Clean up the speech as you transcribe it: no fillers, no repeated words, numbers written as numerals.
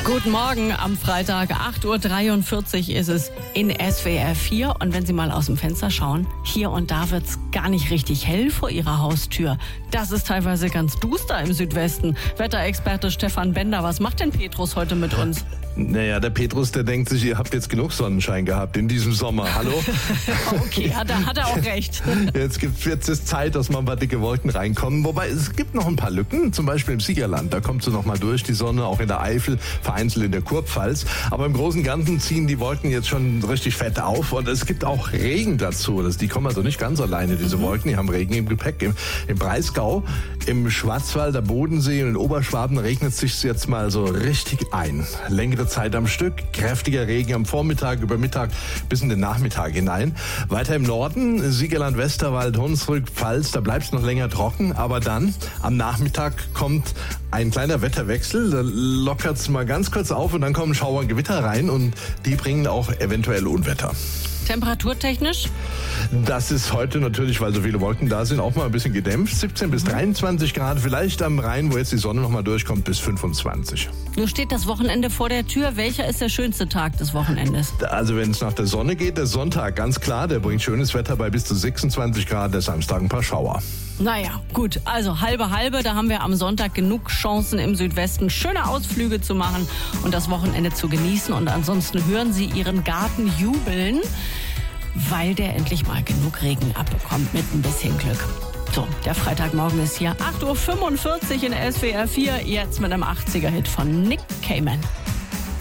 Guten Morgen am Freitag, 8.43 Uhr ist es in SWR 4. Und wenn Sie mal aus dem Fenster schauen, hier und da wird's gar nicht richtig hell vor Ihrer Haustür. Das ist teilweise ganz duster im Südwesten. Wetterexperte Stefan Bender, was macht denn Petrus heute mit uns? Naja, der Petrus, der denkt sich, ihr habt jetzt genug Sonnenschein gehabt in diesem Sommer. Hallo? Okay, hat er auch recht. Jetzt ist Zeit, dass mal ein paar dicke Wolken reinkommen. Wobei, es gibt noch ein paar Lücken, zum Beispiel im Siegerland. Da kommt sie noch mal durch, die Sonne, auch in der Eifel, vereinzelt in der Kurpfalz. Aber im Großen und Ganzen ziehen die Wolken jetzt schon richtig fett auf. Und es gibt auch Regen dazu. Die kommen also nicht ganz alleine, diese Wolken. Die haben Regen im Gepäck. Im Breisgau, im Schwarzwald, der Bodensee und in Oberschwaben regnet es sich jetzt mal so richtig ein. Längere Zeit am Stück, kräftiger Regen am Vormittag, über Mittag bis in den Nachmittag hinein. Weiter im Norden, Siegerland, Westerwald, Hunsrück, Pfalz, da bleibt es noch länger trocken, aber dann am Nachmittag kommt ein kleiner Wetterwechsel, da lockert es mal ganz kurz auf und dann kommen Schauer und Gewitter rein und die bringen auch eventuell Unwetter. Temperaturtechnisch? Das ist heute natürlich, weil so viele Wolken da sind, auch mal ein bisschen gedämpft. 17 bis 23 Grad, vielleicht am Rhein, wo jetzt die Sonne noch mal durchkommt, bis 25. Nun steht das Wochenende vor der Tür. Welcher ist der schönste Tag des Wochenendes? Also wenn es nach der Sonne geht, der Sonntag, ganz klar, der bringt schönes Wetter bei bis zu 26 Grad, der Samstag ein paar Schauer. Naja, gut, also halbe, da haben wir am Sonntag genug Chancen im Südwesten, schöne Ausflüge zu machen und das Wochenende zu genießen. Und ansonsten hören Sie Ihren Garten jubeln, weil der endlich mal genug Regen abbekommt mit ein bisschen Glück. So, der Freitagmorgen ist hier, 8.45 Uhr in SWR 4, jetzt mit einem 80er-Hit von Nick Cayman.